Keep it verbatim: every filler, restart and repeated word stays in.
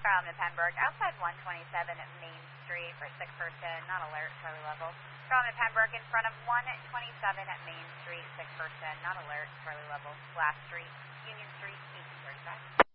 from the Pembroke, outside one twenty-seven Main Street for sick person, not alert, Charlie level. From the Pembroke in front of one twenty-seven Main Street, sick person, not alert, Charlie level. Glass Street, Union Street, eighteen thirty-five.